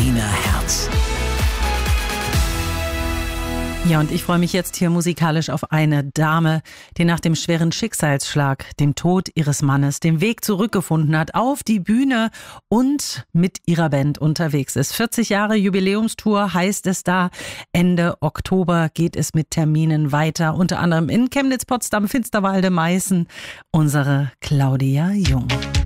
Berliner Herz. Ja, und ich freue mich jetzt hier musikalisch auf eine Dame, die nach dem schweren Schicksalsschlag, dem Tod ihres Mannes, den Weg zurückgefunden hat auf die Bühne und mit ihrer Band unterwegs ist. 40 Jahre Jubiläumstour heißt es da. Ende Oktober geht es mit Terminen weiter, unter anderem in Chemnitz, Potsdam, Finsterwalde, Meißen. Unsere Claudia Jung.